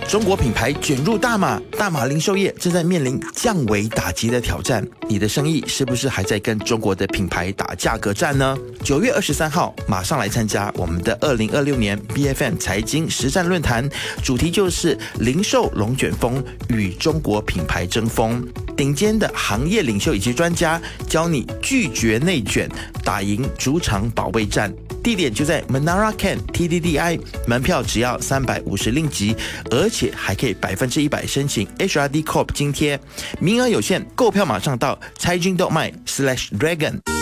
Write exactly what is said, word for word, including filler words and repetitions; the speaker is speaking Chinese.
中国品牌卷入大马，大马零售业正在面临降维打击的挑战。你的生意是不是还在跟中国的品牌打价格战呢？九月二十三号，马上来参加我们的二零二六年 B F M 财经实战论坛，主题就是零售龙卷风与中国品牌争锋。顶尖的行业领袖以及专家教你拒绝内卷，打赢主场保卫战。地点就在 Menara Ken T D D I， 门票只要三百五十令吉，而且还可以百分之一百申请 H R D Corp 津贴，名额有限，购票马上到财经动脉 slash dragon。